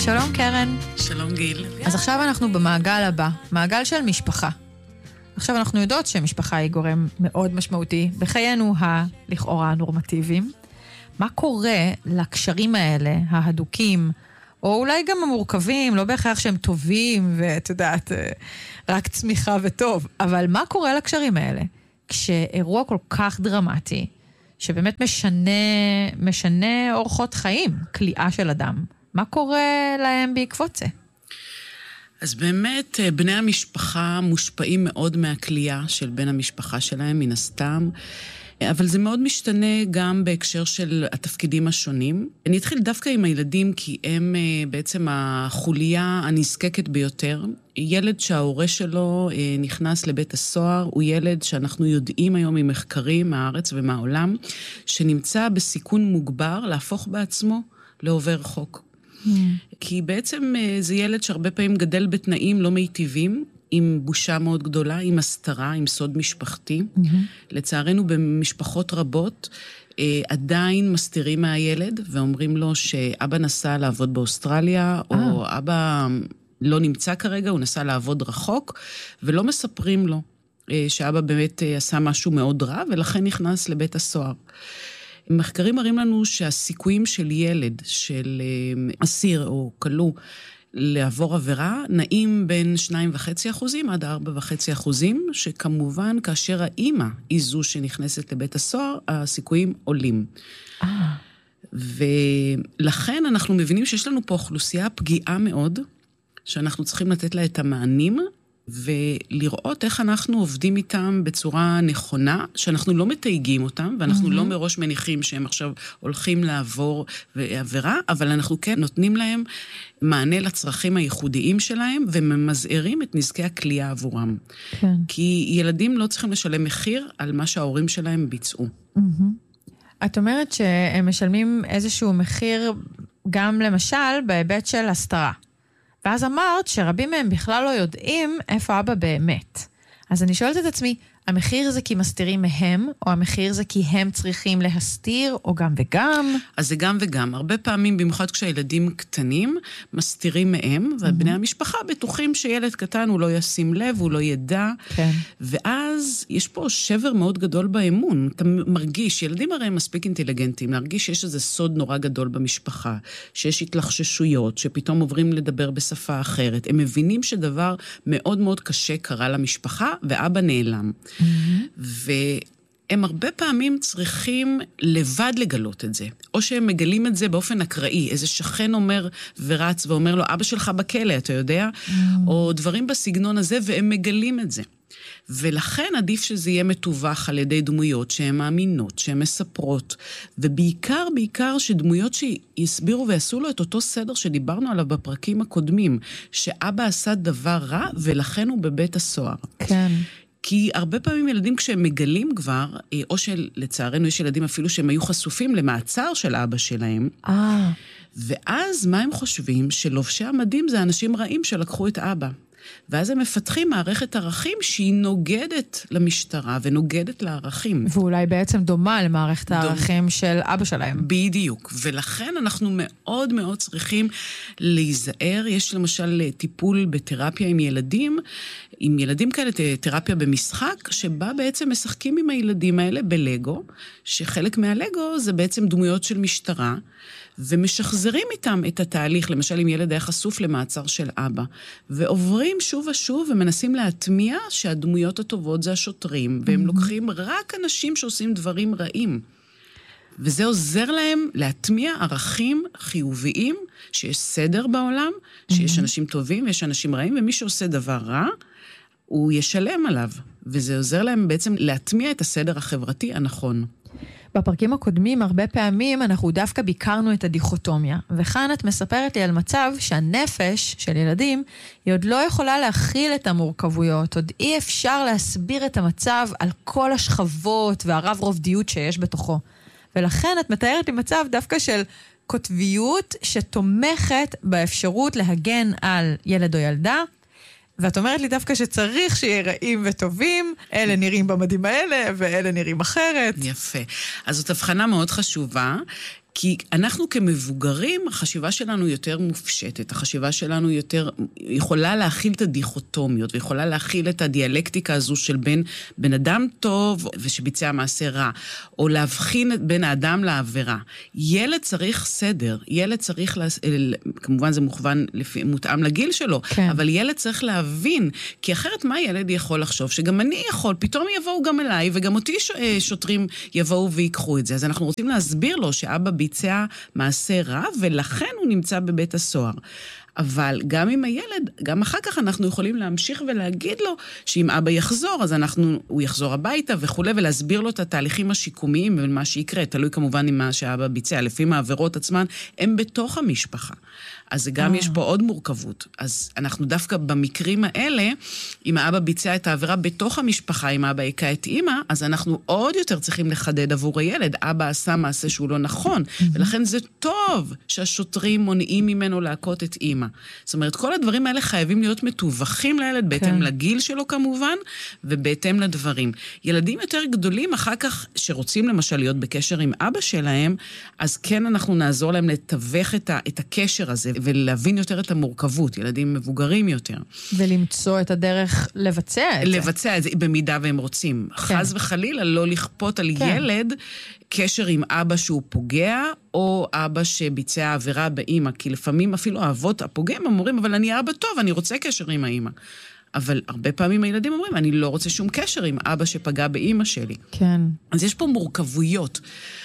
שלום קרן. שלום גיל. אז עכשיו אנחנו במעגל הבא, מעגל של משפחה. עכשיו אנחנו יודעות שמשפחה היא גורם מאוד משמעותי בחיינו הלכאורה הנורמטיביים. מה קורה לקשרים האלה, ההדוקים, או אולי גם המורכבים, לא בהכרח שהם טובים, ואת יודעת, רק צמיחה וטוב, אבל מה קורה לקשרים האלה? כשאירוע כל כך דרמטי, שבאמת משנה אורחות חיים, כליאה של אדם, מה קורה להם בעקבות זה? אז באמת בני המשפחה מושפעים מאוד מהכלייה של בן המשפחה שלהם, מן הסתם, אבל זה מאוד משתנה גם בהקשר של התפקידים השונים. אני אתחיל דווקא עם הילדים, כי הם בעצם החוליה הנזקקת ביותר. ילד שההורה שלו נכנס לבית הסוהר, הוא ילד שאנחנו יודעים היום ממחקרים מהארץ ומהעולם, שנמצא בסיכון מוגבר להפוך בעצמו לעובר חוק. כי בעצם זה ילד שהרבה פעמים גדל בתנאים לא מיטיבים, עם בושה מאוד גדולה, עם הסתרה, עם סוד משפחתי. לצערנו במשפחות רבות עדיין מסתירים מהילד, ואומרים לו שאבא נסע לעבוד באוסטרליה, או אבא לא נמצא כרגע, הוא נסע לעבוד רחוק, ולא מספרים לו שאבא באמת עשה משהו מאוד רע, ולכן נכנס לבית הסוהר. מחקרים מראים לנו שהסיכויים של ילד, של אסיר או כלוא, לעבור עבירה, נעים בין 2.5% עד 4.5%, שכמובן כאשר האמא היא זו שנכנסת לבית הסוהר, הסיכויים עולים. ולכן אנחנו מבינים שיש לנו פה אוכלוסייה פגיעה מאוד, שאנחנו צריכים לתת לה את המענים, ולראות איך אנחנו עובדים איתם בצורה נכונה, שאנחנו לא מתייגים אותם, ואנחנו לא מראש מניחים שהם עכשיו הולכים לעבור עבירה, אבל אנחנו כן נותנים להם מענה לצרכים הייחודיים שלהם, וממזערים את נזקי הכלייה עבורם. כן. כי ילדים לא צריכים לשלם מחיר על מה שההורים שלהם ביצעו. את אומרת שהם משלמים איזשהו מחיר, גם למשל בהיבט של הסתרה. ואז אמרת שרבים מהם בכלל לא יודעים איפה אבא באמת. אז אני שואלת את עצמי, המחיר זה כי מסתירים מהם, או המחיר זה כי הם צריכים להסתיר, או גם וגם? אז זה גם וגם. הרבה פעמים, במיוחד כשהילדים קטנים, מסתירים מהם, ובני המשפחה בטוחים שילד קטן הוא לא ישים לב, הוא לא ידע. כן. ואז יש פה שבר מאוד גדול באמון. אתה מרגיש, ילדים הרי מספיק אינטליגנטים, להרגיש שיש איזה סוד נורא גדול במשפחה, שיש התלחששויות, שפתאום עוברים לדבר בשפה אחרת. הם מבינים שדבר מאוד מאוד קשה קרה למשפחה, ואבא נעלם. והם הרבה פעמים צריכים לבד לגלות את זה, או שהם מגלים את זה באופן אקראי, איזה שכן אומר ורץ ואומר לו, אבא שלך בכלא, אתה יודע? או דברים בסגנון הזה, והם מגלים את זה. ולכן עדיף שזה יהיה מתווך על ידי דמויות שהן מאמינות, שהן מספרות, ובעיקר שדמויות שיסבירו ויעשו לו את אותו סדר שדיברנו עליו בפרקים הקודמים, שאבא עשה דבר רע ולכן הוא בבית הסוהר. כן. כי הרבה פעמים ילדים כשהם מגלים כבר, או שלצערנו יש ילדים אפילו שהם היו חשופים למעצר של אבא שלהם, ואז מה הם חושבים? שלובשי המדים זה אנשים רעים שלקחו את אבא. ואז הם מפתחים מערכת ערכים שהיא נוגדת למשטרה ונוגדת לערכים. ואולי בעצם דומה למערכת הערכים של אבא שלהם. בדיוק. ולכן אנחנו מאוד מאוד צריכים להיזהר. יש למשל טיפול בתרפיה עם ילדים כאלה, תרפיה במשחק, שבה בעצם משחקים עם הילדים האלה בלגו, שחלק מהלגו זה בעצם דמויות של משטרה, ומשחזרים איתם את התהליך, למשל אם ילד היה חשוף למעצר של אבא, ועוברים שוב ושוב ומנסים להטמיע שהדמויות הטובות זה השוטרים, והם לוקחים רק אנשים שעושים דברים רעים. וזה עוזר להם להטמיע ערכים חיוביים, שיש סדר בעולם, שיש אנשים טובים ויש אנשים רעים, ומי שעושה דבר רע, הוא ישלם עליו. וזה עוזר להם בעצם להטמיע את הסדר החברתי הנכון. בפרקים הקודמים הרבה פעמים אנחנו דווקא ביקרנו את הדיכוטומיה, וכאן את מספרת לי על מצב שהנפש של ילדים היא עוד לא יכולה להכיל את המורכבויות, עוד אי אפשר להסביר את המצב על כל השכבות והרב רובדיות שיש בתוכו. ולכן את מתארת לי מצב דווקא של כותביות שתומכת באפשרות להגן על ילד או ילדה, ואת אומרת לי דווקא שצריך שיהיה רעים וטובים, אלה נראים במדים האלה, ואלה נראים אחרת. יפה. אז זאת הבחנה מאוד חשובה, כי אנחנו כמבוגרים, החשיבה שלנו יותר מופשטת, החשיבה שלנו יותר יכולה להכיל את הדיכוטומיות, ויכולה להכיל את הדיאלקטיקה הזו של בן אדם טוב ושביצע מעשה רע, או להבחין בין האדם לעבירה. ילד צריך סדר, ילד צריך, כמובן זה מותאם לגיל שלו, כן. אבל ילד צריך להבין, כי אחרת מה ילד יכול לחשוב? שגם אני יכול, פתאום יבואו גם אליי, וגם אותי שוטרים יבואו ויקחו את זה. אז אנחנו רוצים להסביר לו שאבא ביצע מעשה רע, ולכן הוא נמצא בבית הסוהר. אבל גם עם הילד, גם אחר כך אנחנו יכולים להמשיך ולהגיד לו שאם אבא יחזור, אז הוא יחזור הביתה וכו', ולהסביר לו את התהליכים השיקומיים ומה שיקרה. תלוי כמובן עם מה שאבא ביצע. לפעמים העבירות עצמן הם בתוך המשפחה. אז גם יש פה עוד מורכבות. אז אנחנו דווקא במקרים האלה, אם האבא ביצע את העבירה בתוך המשפחה, אם האבא יקע את אמא, אז אנחנו עוד יותר צריכים לחדד עבור הילד. אבא עשה מעשה שהוא לא נכון, ולכן זה טוב שהשוטרים מונעים ממנו להכות את אמא. זאת אומרת, כל הדברים האלה חייבים להיות מתווכים לילד, בהתאם לגיל שלו כמובן, ובהתאם לדברים. ילדים יותר גדולים, אחר כך שרוצים למשל להיות בקשר עם אבא שלהם, אז כן אנחנו נעזור להם לתווך את הקשר הזה, ולהבין יותר את המורכבות, ילדים מבוגרים יותר. ולמצוא את הדרך לבצע את זה. לבצע את זה, במידה והם רוצים. כן. חס וחלילה, לא לכפות על ילד קשר עם אבא שהוא פוגע, או אבא שביצע עבירה באמא, כי לפעמים אפילו האבות הפוגעים אומרים, אבל אני אבא טוב, אני רוצה קשר עם האמא. אבל הרבה פעמים הילדים אומרים, אני לא רוצה שום קשר עם אבא שפגע באמא שלי. כן. אז יש פה מורכבויות.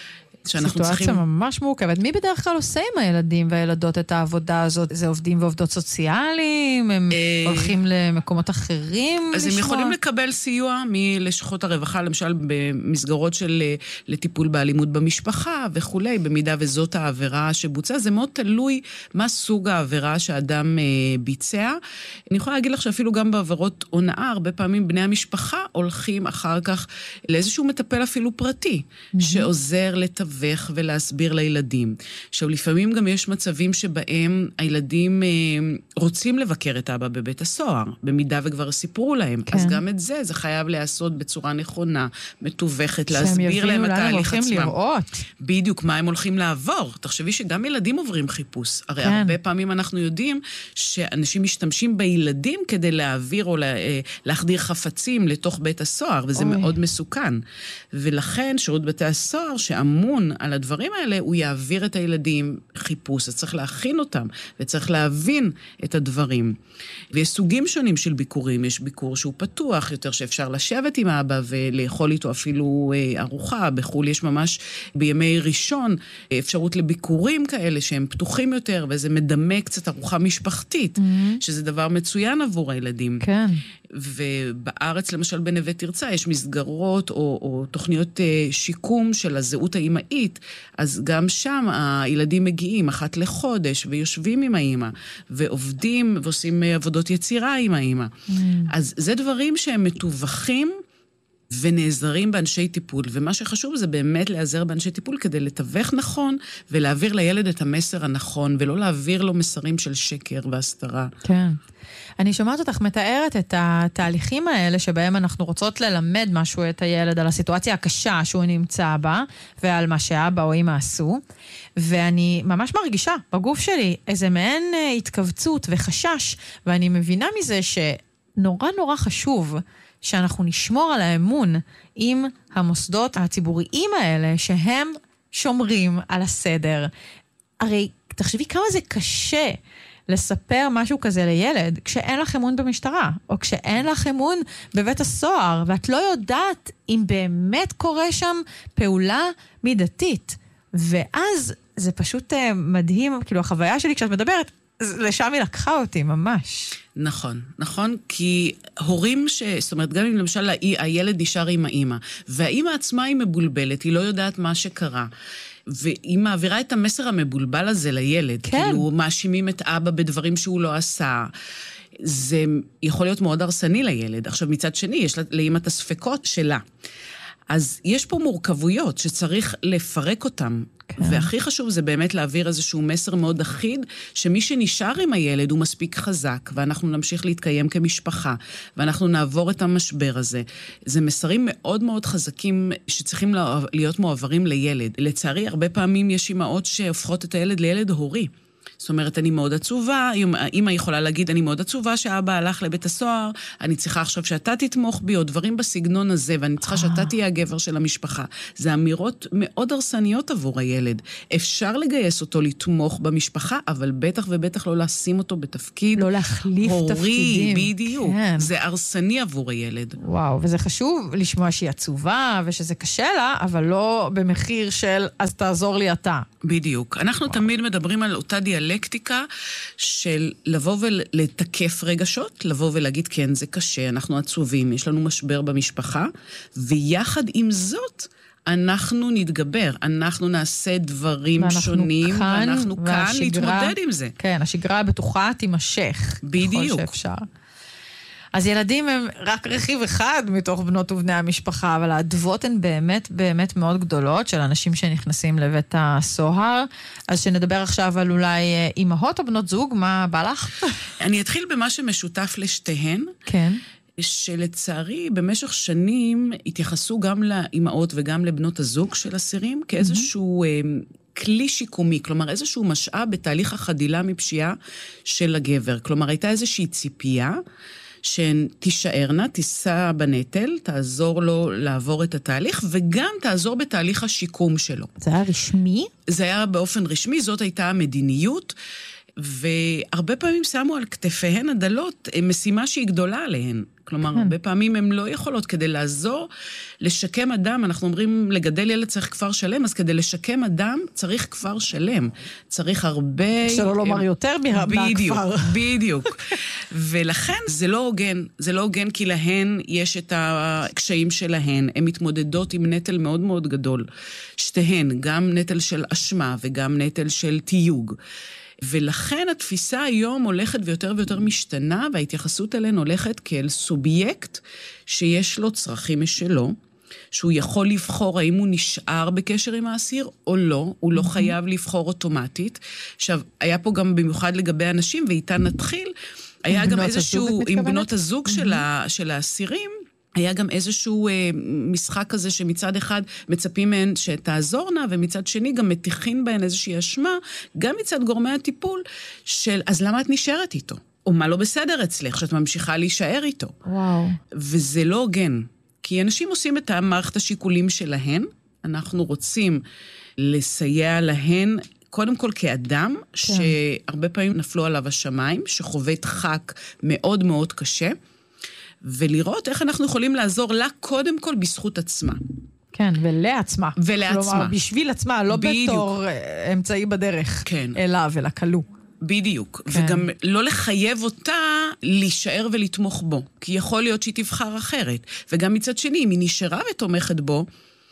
סיטואציה ממש מורכבת. מי בדרך כלל עושה עם הילדים והילדות את העבודה הזאת? זה עובדים ועובדות סוציאליים? הם הולכים למקומות אחרים? אז הם יכולים לקבל סיוע מלשכות הרווחה, למשל במסגרות של לטיפול באלימות במשפחה וכולי, במידה וזאת העבירה שבוצעה. זה מאוד תלוי מה סוג העבירה שהאדם ביצע. אני יכולה להגיד לך שאפילו גם בעבירות הונאה, הרבה פעמים בני המשפחה הולכים אחר כך לאיזשהו מטפל אפילו פרטי, שעוזר לתווך ולהסביר לילדים. עכשיו, לפעמים גם יש מצבים שבהם הילדים רוצים לבקר את אבא בבית הסוהר, במידה וכבר סיפרו להם. כן. אז גם את זה חייב לעשות בצורה נכונה, מתווכת, להסביר להם את התהליך עצמם. לראות. בדיוק, מה הם הולכים לעבור. תחשבי שגם ילדים עוברים חיפוש. הרי כן. הרבה פעמים אנחנו יודעים שאנשים משתמשים בילדים כדי להעביר או להחדיר חפצים לתוך בית הסוהר, וזה מאוד מסוכן. ולכן שירות בתי הסוהר שאמון על הדברים האלה, הוא יעביר את הילדים חיפוש, אז צריך להכין אותם, וצריך להבין את הדברים. ויש סוגים שונים של ביקורים, יש ביקור שהוא פתוח, יותר שאפשר לשבת עם האבא, ולאכול איתו אפילו ארוחה, בחול יש ממש בימי ראשון, אפשרות לביקורים כאלה, שהם פתוחים יותר, וזה מדמה קצת ארוחה משפחתית, שזה דבר מצוין עבור הילדים. כן. ובארץ, למשל בנווה תרצה, יש מסגרות או תוכניות שיקום של הזהות האימהית, אז גם שם הילדים מגיעים אחת לחודש, ויושבים עם האימא, ועובדים ועושים עבודות יצירה עם האימא. אז זה דברים שהם מתווכים, ונעזרים באנשי טיפול, ומה שחשוב זה באמת להיעזר באנשי טיפול כדי לתווך נכון, ולהעביר לילד את המסר הנכון, ולא להעביר לו מסרים של שקר והסתרה. כן. אני שומעת אותך מתארת את התהליכים האלה, שבהם אנחנו רוצות ללמד משהו את הילד, על הסיטואציה הקשה שהוא נמצא בה, ועל מה שאבא או אמא עשו, ואני ממש מרגישה בגוף שלי איזה מעין התכווצות וחשש, ואני מבינה מזה שנורא נורא חשוב, שאנחנו נשמור על האמון עם המוסדות הציבוריים האלה, שהם שומרים על הסדר. הרי תחשבי כמה זה קשה לספר משהו כזה לילד, כשאין לך אמון במשטרה, או כשאין לך אמון בבית הסוהר, ואת לא יודעת אם באמת קורה שם פעולה מידתית. ואז זה פשוט מדהים, כאילו החוויה שלי כשאת מדברת, לשם היא לקחה אותי ממש. נכון, נכון, כי הורים זאת אומרת, גם אם למשל הילד נשאר עם האמא, והאמא עצמה היא מבולבלת, היא לא יודעת מה שקרה, והיא מעבירה את המסר המבולבל הזה לילד, כן. כאילו מאשימים את אבא בדברים שהוא לא עשה, זה יכול להיות מאוד הרסני לילד. עכשיו מצד שני, יש לאמא את הספקות שלה. אז יש פה מורכבויות שצריך לפרק אותם. כן. והכי חשוב זה באמת להעביר איזשהו מסר מאוד אחיד, שמי שנשאר עם הילד הוא מספיק חזק, ואנחנו נמשיך להתקיים כמשפחה, ואנחנו נעבור את המשבר הזה. זה מסרים מאוד מאוד חזקים שצריכים להיות מועברים לילד. לצערי, הרבה פעמים יש אימהות שהופכות את הילד לילד הורי. זאת אומרת, אני מאוד עצובה, אמא יכולה להגיד, אני מאוד עצובה שאבא הלך לבית הסוהר, אני צריכה עכשיו שאתה תתמוך בי, או דברים בסגנון הזה, ואני צריכה שאתה תהיה הגבר של המשפחה. זה אמירות מאוד הרסניות עבור הילד. אפשר לגייס אותו לתמוך במשפחה, אבל בטח ובטח לא לשים אותו בתפקיד לא להחליף הורי, תפקידים. בדיוק. כן. זה הרסני עבור הילד. וואו, וזה חשוב לשמוע שהיא עצובה, ושזה קשה לה, אבל לא במחיר של, אז תעזור לי אתה. בדיוק. אנחנו תמיד מדברים על אותה דיאלקטיקה של לבוא ולתקף רגשות, לבוא ולהגיד, כן, זה קשה, אנחנו עצובים, יש לנו משבר במשפחה, ויחד עם זאת, אנחנו נתגבר, אנחנו נעשה דברים שונים, ואנחנו כאן להתמודד עם זה. כן, השגרה הבטוחה תימשך. בדיוק. ככל שאפשר. אז ילדים הם רק רכיב אחד מתוך בנות ובני המשפחה, אבל האדוות הן באמת באמת מאוד גדולות של אנשים שנכנסים לבית הסוהר. אז שנדבר עכשיו על אולי אימהות או בנות זוג, מה בא לך? אני אתחיל במה שמשותף לשתיהן. כן. שלצערי במשך שנים התייחסו גם לאימהות וגם לבנות הזוג של אסירים כאיזשהו כלי שיקומי, כלומר איזשהו משאב בתהליך החדילה מפשיעה של הגבר. כלומר הייתה איזושהי ציפייה שהן תישארנה, תישא בנטל, תעזור לו לעבור את התהליך, וגם תעזור בתהליך השיקום שלו. זה היה רשמי? זה היה באופן רשמי, זאת הייתה המדיניות, והרבה פעמים שמו על כתפיהן הדלות משימה שהיא גדולה עליהן. כלומר, הרבה פעמים הן לא יכולות כדי לעזור, לשקם אדם, אנחנו אומרים, לגדל ילד צריך כפר שלם, אז כדי לשקם אדם צריך כפר שלם. צריך הרבה... שלא לומר יותר מהכפר. בדיוק. ולכן זה לא הוגן. זה לא הוגן כי להן יש את הקשיים שלהן. הן מתמודדות עם נטל מאוד מאוד גדול. שתיהן, גם נטל של אשמה וגם נטל של תיוג. ולכן התפיסה היום הולכת ויותר ויותר משתנה, וההתייחסות אליהן הולכת כאל סובייקט שיש לו צרכים משלו, שהוא יכול לבחור האם הוא נשאר בקשר עם האסיר או לא, הוא לא חייב לבחור אוטומטית. עכשיו, היה פה גם במיוחד לגבי אנשים, ואיתה נתחיל, היה גם איזשהו, עם בנות הזוג של האסירים, היה גם איזשהו משחק כזה שמצד אחד מצפים מהן שתעזורנה, ומצד שני גם מתיחין בהן איזושהי אשמה, גם מצד גורמי הטיפול של, אז למה את נשארת איתו? או מה לא בסדר אצלך, שאת ממשיכה להישאר איתו? וואו. וזה לא הוגן, כי אנשים עושים את המערכת השיקולים שלהן, אנחנו רוצים לסייע להן, קודם כל כאדם, כן. שהרבה פעמים נפלו עליו השמיים, שחווה דחק מאוד מאוד קשה, ולראות איך אנחנו יכולים לעזור לה קודם כל בזכות עצמה. כן, ולעצמה. ולעצמה. כלומר, בשביל עצמה, לא בדיוק. בתור אמצעי בדרך. כן. אליו, אל הכלוא. בדיוק. כן. וגם לא לחייב אותה להישאר ולתמוך בו. כי יכול להיות שהיא תבחר אחרת. וגם מצד שני, אם היא נשארה ותומכת בו,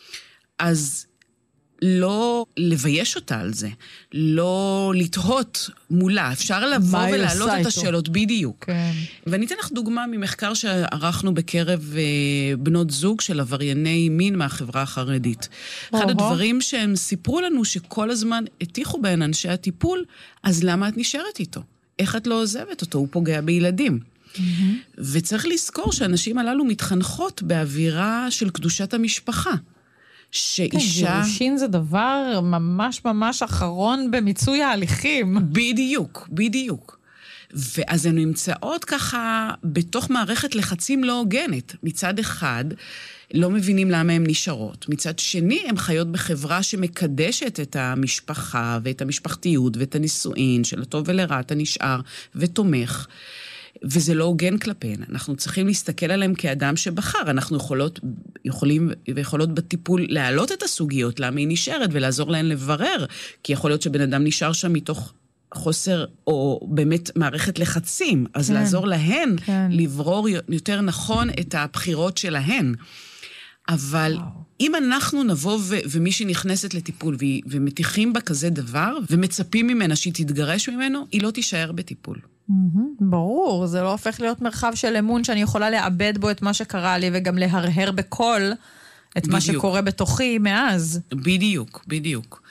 אז לא לבייש אותה על זה, לא לתהות מולה, אפשר לבוא ולהעלות את השאלות בדיוק. כן. ואני אתן לך דוגמה ממחקר שערכנו בקרב בנות זוג של עברייני מין מהחברה החרדית. אחד הדברים שהם סיפרו לנו שכל הזמן הטיחו בהן אנשי הטיפול, אז למה את נשארת איתו? איך את לא עוזבת אותו? הוא פוגע בילדים. וצריך לזכור שאנשים הללו מתחנכות באווירה של קדושת המשפחה. שאישה... כן, גירושין זה דבר ממש ממש אחרון במיצוי ההליכים. בדיוק, בדיוק. ואז הן נמצאות ככה בתוך מערכת לחצים לא הוגנת. מצד אחד, לא מבינים למה הן נשארות. מצד שני, הן חיות בחברה שמקדשת את המשפחה ואת המשפחתיות ואת הנישואין של הטוב ולרע, אתה נשאר ותומך. וזה לא הוגן כלפיהן. אנחנו צריכים להסתכל עליהם כאדם שבחר. אנחנו יכולים ויכולות בטיפול להעלות את הסוגיות, למה היא נשארת, ולעזור להן לברר. כי יכול להיות שבן אדם נשאר שם מתוך חוסר, או באמת מערכת לחצים. אז כן, לעזור להן לברור יותר נכון את הבחירות שלהן. אבל אם אנחנו נבוא ומי שנכנסת לטיפול ומתיחים בה כזה דבר, ומצפים ממנה שהיא תתגרש ממנו, היא לא תישאר בטיפול. ברור, זה לא הופך להיות מרחב של אמון שאני יכולה לאבד בו את מה שקרה לי, וגם להרהר בכל את מה שקורה בתוכי מאז. בדיוק, בדיוק.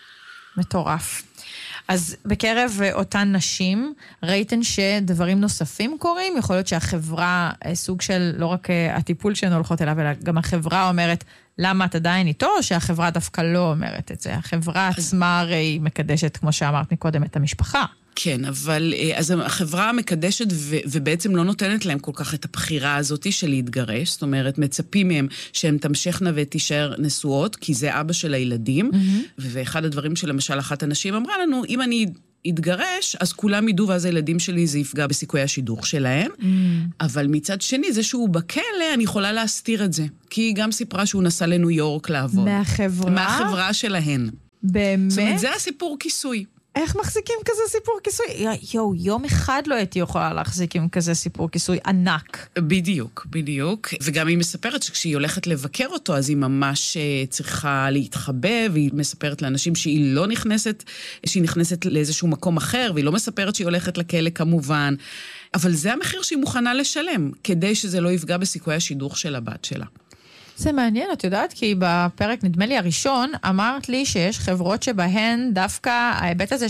מטורף. אז בקרב אותן נשים, ראיתן שדברים נוספים קורים? יכול להיות שהחברה, סוג של לא רק הטיפול שהן הולכות אליו, אלא גם החברה אומרת, למה את עדיין איתו, או שהחברה דווקא לא אומרת את זה? החברה עצמה הרי מקדשת, כמו שאמרת מקודם, את המשפחה. כן, אבל אז החברה מקדשת ובעצם לא נותנת להם כל כך את הבחירה הזאת של להתגרש, זאת אומרת, מצפים מהם שהן תמשכנה ותישאר נשואות, כי זה אבא של הילדים, ואחד הדברים שלמשל אחת הנשים אמרה לנו, אם אני יתגרש, אז כולם ידעו, ואז הילדים שלי זה יפגע בסיכוי השידוך שלהם, אבל מצד שני, זה שהוא בכלא, אני יכולה להסתיר את זה, כי היא גם סיפרה שהוא נסע לניו יורק לעבוד. מהחברה? מהחברה שלהן. באמת? זאת אומרת, זה הסיפור כיסוי. איך מחזיקים כזה סיפור כיסוי? יום אחד לא הייתי יכולה להחזיק עם כזה סיפור כיסוי ענק. בדיוק, בדיוק. וגם היא מספרת שכשהיא הולכת לבקר אותו, אז היא ממש צריכה להתחבא, והיא מספרת לאנשים שהיא לא נכנסת, שהיא נכנסת לאיזשהו מקום אחר, והיא לא מספרת שהיא הולכת לכלא כמובן. אבל זה המחיר שהיא מוכנה לשלם, כדי שזה לא יפגע בסיכוי השידוך של הבת שלה. זה מעניין, את יודעת, כי בפרק, נדמה לי הראשון, אמרת לי שיש חברות שבהן דווקא ההיבט הזה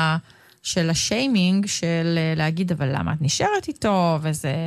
של השיימינג, של להגיד, אבל למה את נשארת איתו,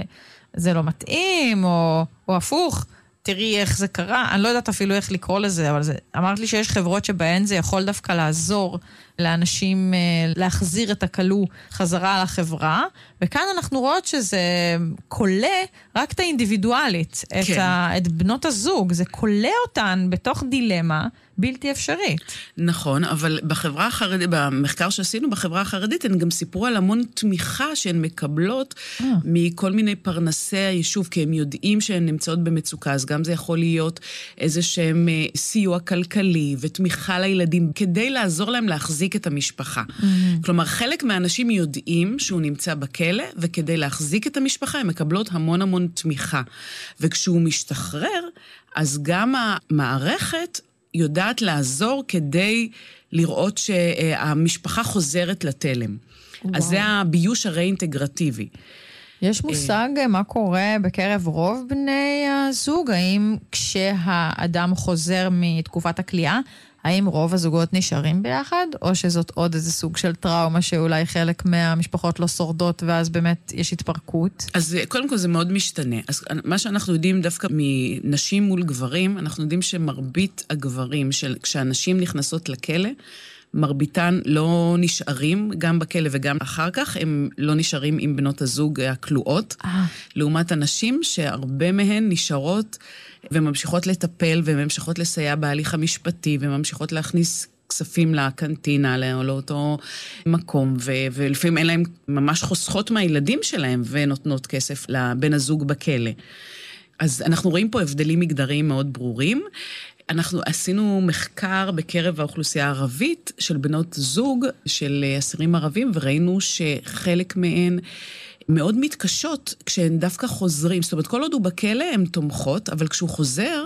וזה לא מתאים, או הפוך, תראי איך זה קרה, אני לא יודעת אפילו איך לקרוא לזה, אבל אמרת לי שיש חברות שבהן זה יכול דווקא לעזור לאנשים להחזיר את הכלוא חזרה לחברה, וכאן אנחנו רואות שזה כולה רק את האינדיבידואלית, כן. את בנות הזוג, זה כולה אותן בתוך דילמה בלתי אפשרית. נכון, אבל בחברה החרדית, במחקר שעשינו בחברה החרדית, הן גם סיפרו על המון תמיכה שהן מקבלות מכל מיני פרנסי היישוב, כי הם יודעים שהן נמצאות במצוקה, אז גם זה יכול להיות איזשהם סיוע כלכלי ותמיכה לילדים, כדי לעזור להם להחזיק את המשפחה. כלומר, חלק מהאנשים יודעים שהוא נמצא בכלא, וכדי להחזיק את המשפחה, הם מקבלות המון המון תמיכה. וכשהוא משתחרר, אז גם המערכת יודעת לעזור כדי לראות שהמשפחה חוזרת לתלם. וואו. אז זה הביוש הרי-אינטגרטיבי. יש מושג מה קורה בקרב רוב בני הזוג? האם כשהאדם חוזר מתקופת הכלייה, האם רוב הזוגות נשארים ביחד? או שזאת עוד איזה סוג של טראומה שאולי חלק מהמשפחות לא שורדות ואז באמת יש התפרקות? אז קודם כל זה מאוד משתנה. אז מה שאנחנו יודעים דווקא מנשים מול גברים, אנחנו יודעים שמרבית הגברים, כשאנשים נכנסות לכלא, מרביתן לא נשארים, גם בכלא וגם אחר כך, הם לא נשארים עם בנות הזוג הכלואות, לעומת אנשים שהרבה מהן נשארות וממשיכות לטפל וממשיכות לסייע בהליך המשפטי וממשיכות להכניס כספים לקנטינה, לאותו מקום, ולפעמים אין להם ממש חוסכות מהילדים שלהם ונותנות כסף לבן הזוג בכלא. אז אנחנו רואים פה הבדלים מגדריים מאוד ברורים. אנחנו עשינו מחקר בקרב האוכלוסייה הערבית של בנות זוג של אסירים ערבים, וראינו שחלק מהן מאוד מתקשות כשהן דווקא חוזרים. זאת אומרת, כל עוד הוא בכלא הן תומכות, אבל כשהוא חוזר,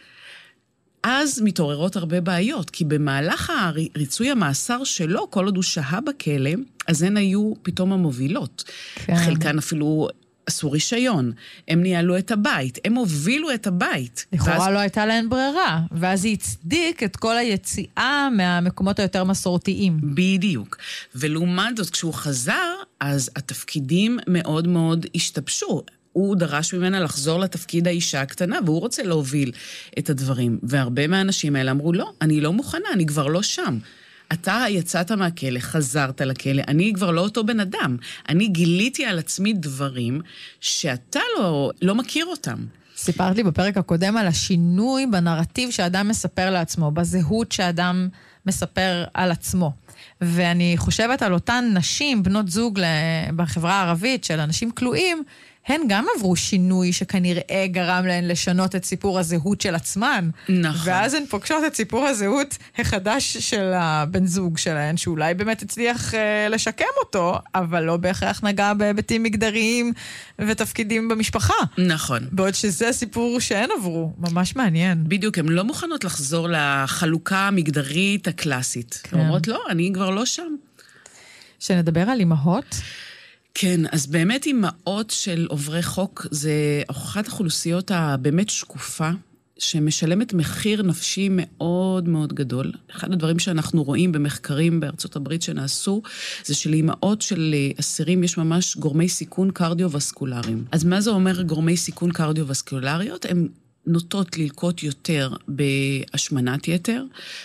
אז מתעוררות הרבה בעיות, כי במהלך ריצוי המאסר שלו, כל עוד הוא שהה בכלא, אז הן היו פתאום המובילות. כן. חלקן אפילו עשו רישיון, הם ניהלו את הבית, הם הובילו את הבית. לכאורה לא הייתה להן ברירה, ואז היא הצדיק את כל היציאה מהמקומות היותר מסורתיים. בדיוק. ולעומת זאת, כשהוא חזר, אז התפקידים מאוד מאוד השתבשו. הוא דרש ממנה לחזור לתפקיד האישה הקטנה, והוא רוצה להוביל את הדברים. והרבה מהאנשים האלה אמרו, לא, אני לא מוכנה, אני כבר לא שם. אתה יצאת מהכלא, חזרת לכלא, אני כבר לא אותו בן אדם. אני גיליתי על עצמי דברים שאתה לא מכיר אותם. סיפרת לי בפרק הקודם על השינוי בנרטיב שאדם מספר לעצמו, בזהות שאדם מספר על עצמו. ואני חושבת על אותן נשים, בנות זוג בחברה הערבית של אנשים כלואים, הן גם עברו שינוי שכנראה גרם להן לשנות את סיפור הזהות של עצמן. נכון. ואז הן פוגשות את סיפור הזהות החדש של הבן זוג שלהן, שאולי באמת הצליח לשקם אותו, אבל לא בהכרח נגע בהיבטים מגדריים ותפקידים במשפחה. נכון. בעוד שזה סיפור שהן עברו, ממש מעניין. בדיוק, הן לא מוכנות לחזור לחלוקה המגדרית הקלאסית. כן. הן אומרות, לא, אני כבר לא שם. שנדבר על אמהות? כן, אז באמת אימהות של עוברי חוק, זה אחת האוכלוסיות הבאמת שקופה, שמשלמת מחיר נפשי מאוד מאוד גדול. אחד הדברים שאנחנו רואים במחקרים בארצות הברית שנעשו, זה שלאימהות של אסירים יש ממש גורמי סיכון קרדיו-וסקולריים. אז מה זה אומר גורמי סיכון קרדיו-וסקולריות? הן נוטות ללקות יותר בהשמנת יתר,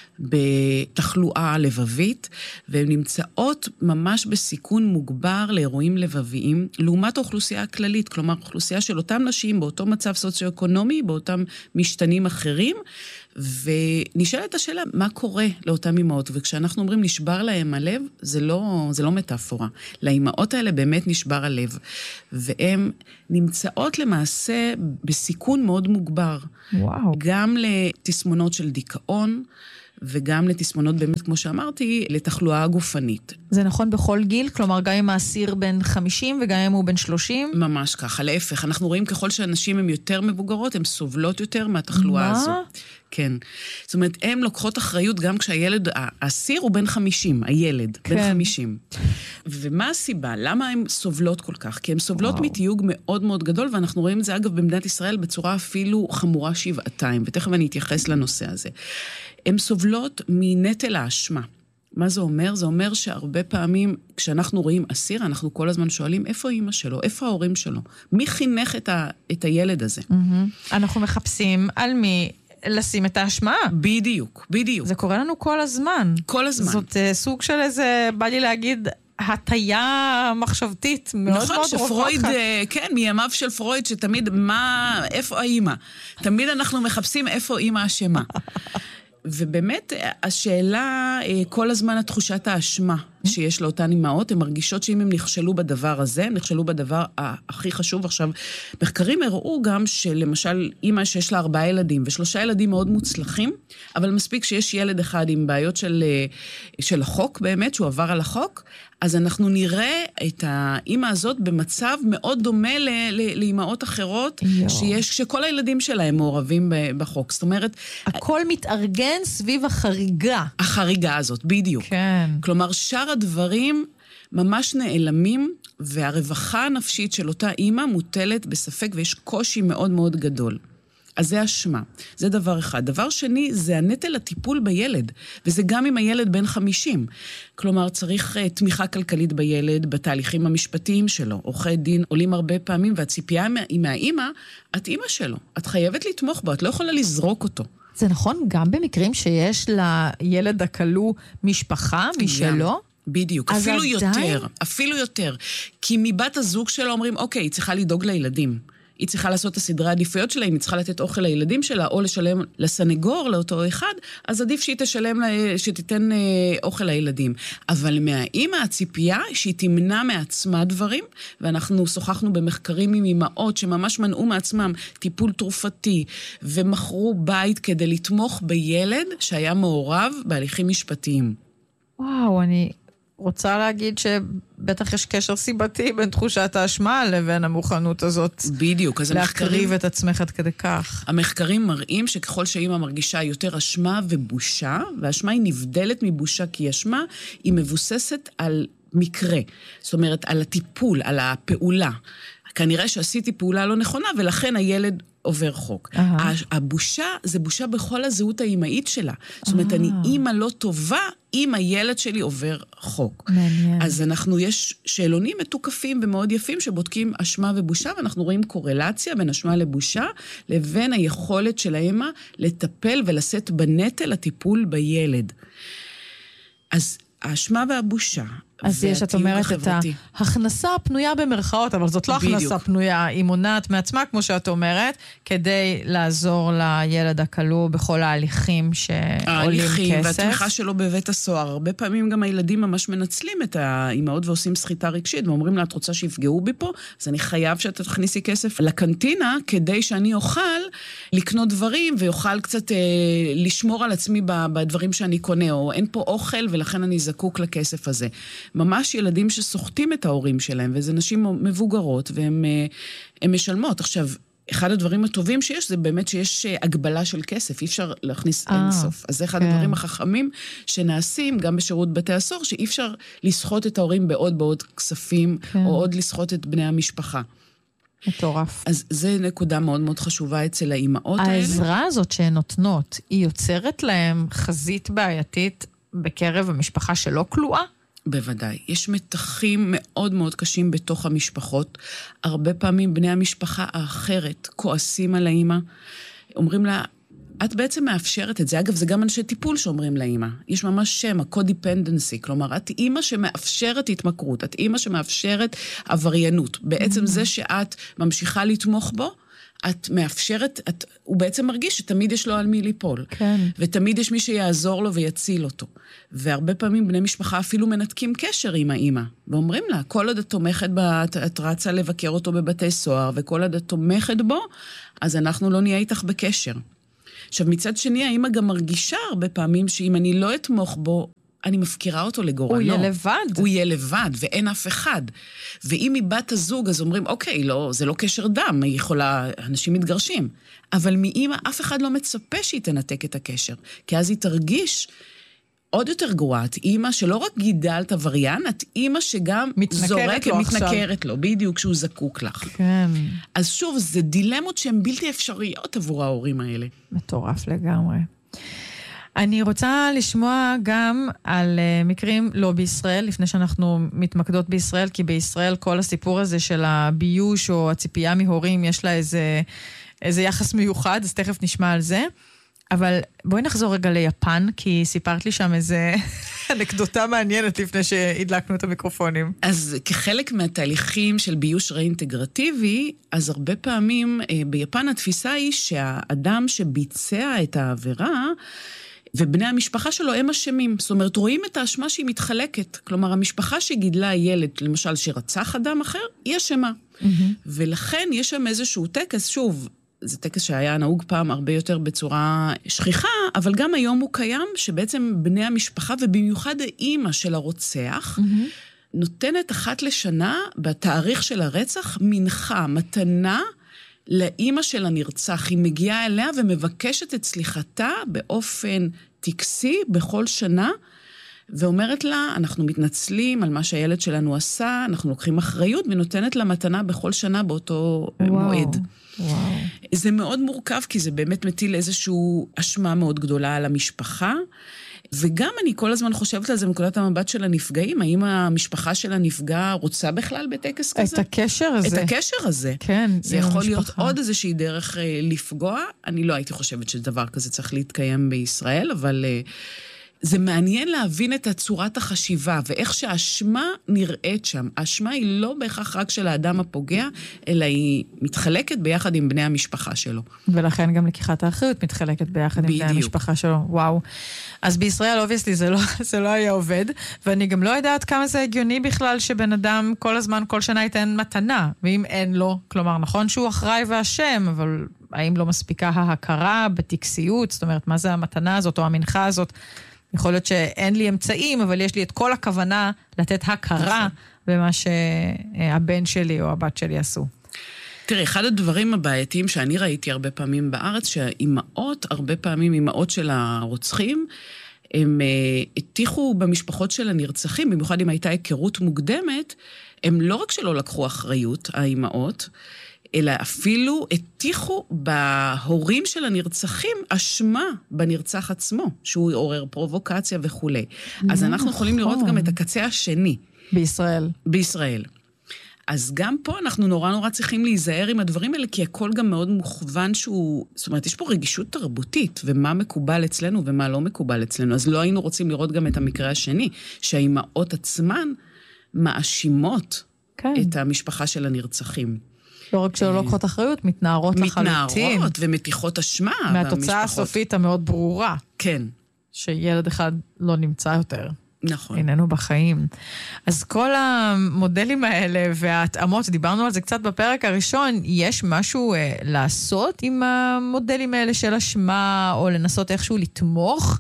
בתחלואה לבבית, והן נמצאות ממש בסיכון מוגבר לאירועים לבביים, לעומת האוכלוסייה הכללית, כלומר, אוכלוסייה של אותם נשים באותו מצב סוציו-אקונומי, באותם משתנים אחרים, ונשאלת השאלה, מה קורה לאותם אמהות? וכשאנחנו אומרים נשבר להם הלב, זה לא מטאפורה. לאמהות האלה באמת נשבר הלב, והן נמצאות למעשה בסיכון מאוד מוגבר. וואו. גם לתסמונות של דיכאון, וגם לתסמונות באמת, כמו שאמרתי, לתחלואה גופנית. זה נכון בכל גיל? כלומר, גם אם האסיר בן 50 וגם אם הוא בן 30? ממש ככה, להפך. אנחנו רואים ככל שאנשים הם יותר מבוגרות, הן סובלות יותר מהתחלואה הזו. כן. זאת אומרת, הן לוקחות אחריות גם כשהילד, האסיר הוא בן 50, הילד, כן. בן 50. ומה הסיבה? למה הן סובלות כל כך? כי הן סובלות מתיוג מאוד מאוד גדול, ואנחנו רואים את זה, אגב, במדינת ישראל בצורה אפילו חמורה שבעתיים, ותכף אני אתייחס לנושא הזה. הן סובלות מנטל האשמה. מה זה אומר? זה אומר שהרבה פעמים, כשאנחנו רואים אסיר, אנחנו כל הזמן שואלים, איפה אמא שלו? איפה ההורים שלו? מי חינך את הילד הזה? אנחנו מחפשים על מי לשים את האשמה. בדיוק, בדיוק. זה קורה לנו כל הזמן. כל הזמן. זאת סוג של איזה, בא לי להגיד, הטיה מחשבתית מאוד נכון, מאוד שפרויד, כן, מימיו של פרויד, שתמיד, איפה האמא? תמיד אנחנו מחפשים איפה אמא אשמה. ובאמת, השאלה, כל הזמן התחושת האשמה שיש לאותן אמהות, הן מרגישות שאם הם נכשלו בדבר הזה, הם נכשלו בדבר הכי חשוב. עכשיו, מחקרים הראו גם שלמשל, אמא שיש לה 4 ילדים, ו3 ילדים מאוד מוצלחים, אבל מספיק שיש ילד אחד עם בעיות של החוק, באמת, שהוא עבר על החוק, אז אנחנו נראה את האמא הזאת במצב מאוד דומה לאמהות אחרות, שכל הילדים שלהם מעורבים בחוק. זאת אומרת, הכל מתארגן סביב החריגה. החריגה הזאת, בדיוק. כן. כלומר, שאר הדברים ממש נעלמים, והרווחה הנפשית של אותה אמא מוטלת בספק, ויש קושי מאוד מאוד גדול. אז זה אשמה. זה דבר אחד. דבר שני, זה הנטל הטיפול בילד, וזה גם עם הילד בן 50. כלומר, צריך תמיכה כלכלית בילד, בתהליכים המשפטיים שלו. עורכי דין עולים הרבה פעמים, והציפייה מהאמא, את אמא שלו. את חייבת לתמוך בו, את לא יכולה לזרוק אותו. זה נכון גם במקרים שיש לילד הכלוא משפחה משלו? בדיוק, אפילו יותר. כי מבת הזוג שלו אומרים, אוקיי, היא צריכה לדאוג לילדים. היא צריכה לעשות את הסדרי העדיפויות שלה, אם היא צריכה לתת אוכל לילדים שלה, או לשלם לסנגור, לאותו אחד, אז עדיף שהיא שתיתן אוכל לילדים. אבל מהאמא הציפייה שהיא תמנע מעצמה דברים, ואנחנו שוחחנו במחקרים עם אמהות שממש מנעו מעצמם טיפול תרופתי, ומכרו בית כדי לתמוך בילד שהיה מעורב בהליכים משפטיים. וואו, אני רוצה להגיד שבטח יש קשר סיבתי בין תחושת האשמה לבין המוכנות הזאת. בדיוק, אז להקריב את עצמך עד כדי כך. המחקרים מראים שככל שאמא מרגישה יותר אשמה ובושה, והאשמה היא נבדלת מבושה, כי אשמה היא מבוססת על מקרה. זאת אומרת, על הטיפול, על הפעולה. כנראה שעשיתי פעולה לא נכונה, ולכן הילד עובר חוק. הבושה זה בושה בכל הזהות האימהית שלה. זאת אומרת, אני אימא לא טובה, אם הילד שלי עובר חוק. מעניין. אז יש שאלונים מתוקפים ומאוד יפים שבודקים אשמה ובושה, ואנחנו רואים קורלציה בין אשמה לבושה, לבין היכולת של האמא לטפל ולשאת בנטל הטיפול בילד. אז האשמה והבושה, אז יש, את אומרת, את ההכנסה הפנויה במרכאות, אבל זאת לא הכנסה פנויה, היא מונעת מעצמה, כמו שאת אומרת, כדי לעזור לילד הכלוא בכל ההליכים שעולים כסף. ההליכים והתמיכה שלו בבית הסוהר. הרבה פעמים גם הילדים ממש מנצלים את האימהות ועושים סחיטה רגשית, ואומרים לה, את רוצה שיפגעו בי פה? אז אני חייב שאתה תכניסי כסף לקנטינה, כדי שאני אוכל לקנות דברים, ויוכל קצת לשמור על עצמי בדברים שאני קונה, או אין פה אוכל, ולכן אני זקוק לכסף הזה. ממש ילדים שסוחטים את ההורים שלהם, וזה נשים מבוגרות, והן משלמות. עכשיו, אחד הדברים הטובים שיש, זה באמת שיש הגבלה של כסף, אי אפשר להכניס אינסוף. אז זה אחד הדברים החכמים שנעשים, גם בשירות בתי הסוהר, שאי אפשר לסחוט את ההורים בעוד כספים, או עוד לסחוט את בני המשפחה. מטורף. אז זה נקודה מאוד מאוד חשובה אצל האימהות האלה. העזרה הזאת שהן נותנות, היא יוצרת להם חזית בעייתית בקרב המשפחה שלא כלואה? בוודאי. יש מתחים מאוד מאוד קשים בתוך המשפחות. הרבה פעמים בני המשפחה האחרת כועסים על האמא, אומרים לה, את בעצם מאפשרת את זה. אגב, זה גם אנשי טיפול שאומרים לאמא. יש ממש שם, ה-codependency. כלומר, את אימא שמאפשרת התמכרות, את אימא שמאפשרת עבריינות. בעצם זה שאת ממשיכה לתמוך בו, את מאפשרת, הוא בעצם מרגיש שתמיד יש לו על מי ליפול. כן. ותמיד יש מי שיעזור לו ויציל אותו. והרבה פעמים בני משפחה אפילו מנתקים קשר עם האמא. ואומרים לה, כל עוד את תומכת את רצה לבקר אותו בבתי סוהר, וכל עוד את תומכת בו, אז אנחנו לא נהיה איתך בקשר. עכשיו, מצד שני, האמא גם מרגישה הרבה פעמים שאם אני לא אתמוך בו, אני מפקירה אותו לגורלו. הוא יהיה לבד. הוא יהיה לבד, ואין אף אחד. ואם היא בת הזוג, אז אומרים, אוקיי, לא, זה לא קשר דם, היא יכולה, אנשים מתגרשים. אבל מאמא, אף אחד לא מצפה שהיא תנתק את הקשר. כי אז היא תרגיש עוד יותר גרועה. את אימא שלא רק גידלת עבריין, את אימא שגם זורקת, מתנכרת לו, בדיוק כשהוא זקוק לך. כן. אז שוב, זה דילמות שהן בלתי אפשריות עבור ההורים האלה. מטורף לגמרי. אני רוצה לשמוע גם על מקרים לא בישראל, לפני שאנחנו מתמקדות בישראל, כי בישראל כל הסיפור הזה של הביוש או הציפייה מהורים, יש לה איזה יחס מיוחד, אז תכף נשמע על זה. אבל בואי נחזור רגע ליפן, כי סיפרת לי שם איזה אנקדוטה מעניינת לפני שהדלקנו את המיקרופונים. אז כחלק מהתהליכים של ביוש ראינטגרטיבי, אז הרבה פעמים ביפן התפיסה היא שהאדם שביצע את העבירה, ובני המשפחה שלו הם אשמים. זאת אומרת, רואים את האשמה שהיא מתחלקת. כלומר, המשפחה שגידלה ילד, למשל, שרצח אדם אחר, היא אשמה. ולכן יש שם איזשהו טקס, שוב, זה טקס שהיה נהוג פעם הרבה יותר בצורה שכיחה, אבל גם היום הוא קיים, שבעצם בני המשפחה, ובמיוחד האימא של הרוצח, נותנת אחת לשנה, בתאריך של הרצח, מנחה, מתנה, לאימא של הנרצח. היא מגיעה אליה ומבקשת את סליחתה באופן טקסי בכל שנה, ואומרת לה, אנחנו מתנצלים על מה שהילד שלנו עשה, אנחנו לוקחים אחריות, ונותנת לה מתנה בכל שנה באותו מועד. וואו. זה מאוד מורכב, כי זה באמת מטיל איזושהי אשמה מאוד גדולה על המשפחה, וגם אני כל הזמן חושבת על זה מנקודת המבט של הנפגעים, האם המשפחה של הנפגע רוצה בכלל בטקס כזה? את הקשר הזה. את הקשר הזה. כן. זה יכול להיות עוד איזושהי דרך לפגוע. אני לא הייתי חושבת שדבר כזה צריך להתקיים בישראל, אבל זה מעניין להבין את צורת החשיבה, ואיך שהאשמה נראית שם. האשמה היא לא בהכרח רק של האדם הפוגע, אלא היא מתחלקת ביחד עם בני המשפחה שלו. ולכן גם לקיחת האחריות מתחלקת ביחד עם בני המשפחה שלו. וואו. אז בישראל, אובייסלי, זה לא היה עובד, ואני גם לא יודעת כמה זה הגיוני בכלל שבן אדם כל הזמן, כל שנה ייתן מתנה, ואם אין לו, כלומר, נכון שהוא אחראי ואשם, אבל האם לא מספיקה ההכרה בטקסיות, זאת אומרת, מה זה המתנה הזאת או המנחה הזאת? יכול להיות שאין לי אמצעים, אבל יש לי את כל הכוונה לתת הכרה במה שהבן שלי או הבת שלי עשו. תראה, אחד הדברים הבעייתיים שאני ראיתי הרבה פעמים בארץ, שהאימהות, הרבה פעמים אימהות של הרוצחים, הם הטיחו במשפחות של הנרצחים, במיוחד אם הייתה היכרות מוקדמת, הם לא רק שלא לקחו אחריות, האימהות, אלא אפילו הטיחו בהורים של הנרצחים אשמה בנרצח עצמו, שהוא עורר פרובוקציה וכו'. אז אנחנו יכולים לראות גם את הקצה השני. בישראל. בישראל. אז גם פה אנחנו נורא צריכים להיזהר עם הדברים האלה, כי הכל גם מאוד מוכוון שהוא, זאת אומרת, יש פה רגישות תרבותית, ומה מקובל אצלנו ומה לא מקובל אצלנו. אז לא היינו רוצים לראות גם את המקרה השני, שהאימהות עצמן מאשימות את המשפחה של הנרצחים. לא רק שלא לוקחות אחריות, מתנערות לחלוטין. מתנערות ומתיחות אשמה. מהתוצאה הסופית המאוד ברורה. כן. שילד אחד לא נמצא יותר. נכון. איננו בחיים. אז כל המודלים האלה וההתאמות, דיברנו על זה קצת בפרק הראשון, יש משהו לעשות עם המודלים האלה של אשמה, או לנסות איכשהו לתמוך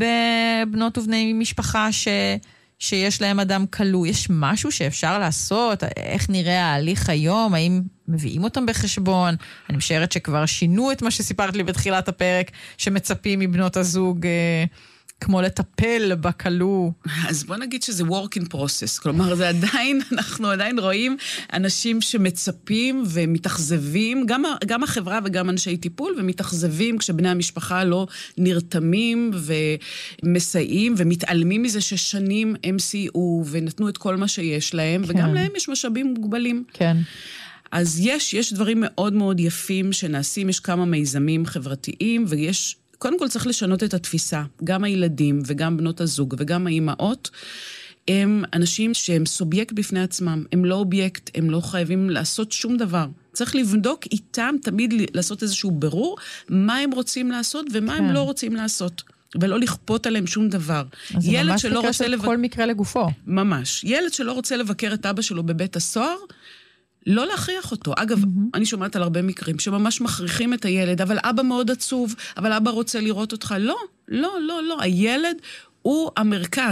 בבנות ובני משפחה שיש להם אדם כלוא. יש משהו שאפשר לעשות? איך נראה ההליך היום? האם מביאים אותם בחשבון? אני משערת שכבר שינו את מה שסיפרת לי בתחילת הפרק, שמצפים מבנות הזוג כמו לטפל בכלוא. אז בוא נגיד שזה work in process, כלומר זה עדיין, אנחנו עדיין רואים אנשים שמצפים ומתאכזבים, גם החברה וגם אנשי טיפול, ומתאכזבים כשבני המשפחה לא נרתמים ומסייעים ומתעלמים מזה ששנים הם סייעו ונתנו את כל מה שיש להם, כן. וגם להם יש משאבים מוגבלים. כן. אז יש דברים מאוד מאוד יפים שנעשים, יש כמה מיזמים חברתיים, ויש, קודם כל צריך לשנות את התפיסה. גם הילדים וגם בנות הזוג וגם האימהות, הם אנשים שהם סובייקט בפני עצמם, הם לא אובייקט, הם לא חייבים לעשות שום דבר. צריך לבדוק איתם, תמיד לעשות איזשהו ברור, מה הם רוצים לעשות ומה הם לא רוצים לעשות. ולא לכפות עליהם שום דבר. אז זה ממש מקרה של כל מקרה לגופו. ממש. ילד שלא רוצה לבקר את אבא שלו בבית הסוהר, לא להכריח אותו. אגב, אני שומעת על הרבה מקרים שממש מכריחים את הילד, אבל אבא מאוד עצוב, אבל אבא רוצה לראות אותך. לא, לא, לא, לא. הילד הוא המרכז.